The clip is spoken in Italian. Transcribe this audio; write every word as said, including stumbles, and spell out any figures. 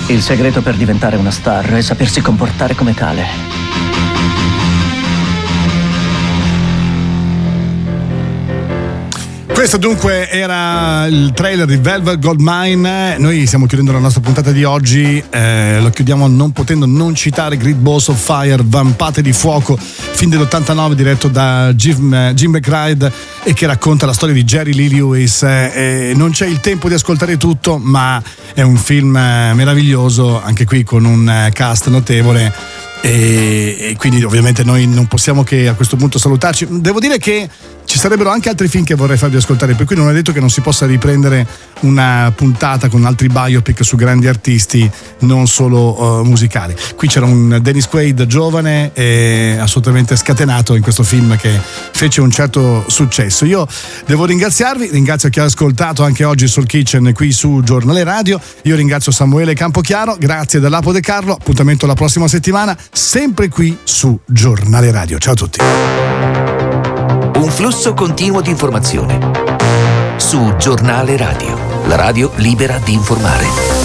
Il segreto per diventare una star è sapersi comportare come tale. Questo dunque era il trailer di Velvet Goldmine. Noi stiamo chiudendo la nostra puntata di oggi, eh, lo chiudiamo non potendo non citare Great Balls of Fire, Vampate di fuoco, film dell'ottantanove diretto da Jim, Jim McBride, e che racconta la storia di Jerry Lee Lewis. Eh, non c'è il tempo di ascoltare tutto, ma è un film meraviglioso, anche qui con un cast notevole. E, e quindi ovviamente noi non possiamo che a questo punto salutarci. Devo dire che ci sarebbero anche altri film che vorrei farvi ascoltare, per cui non è detto che non si possa riprendere una puntata con altri biopic su grandi artisti, non solo uh, musicali. Qui c'era un Dennis Quaid giovane e assolutamente scatenato in questo film che fece un certo successo. Io devo ringraziarvi, ringrazio chi ha ascoltato anche oggi Soul Kitchen qui su Giornale Radio. Io ringrazio Samuele Campochiaro, grazie dall'Apo De Carlo, appuntamento la prossima settimana sempre qui su Giornale Radio. Ciao a tutti. Un flusso continuo di informazione su Giornale Radio, la radio libera di informare.